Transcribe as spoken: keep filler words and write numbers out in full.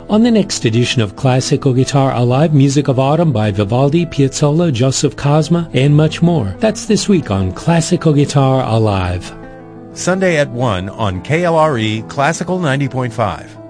On the next edition of Classical Guitar Alive, music of autumn by Vivaldi, Piazzolla, Joseph Cosma, and much more. That's this week on Classical Guitar Alive. Sunday at one on K L R E Classical ninety point five.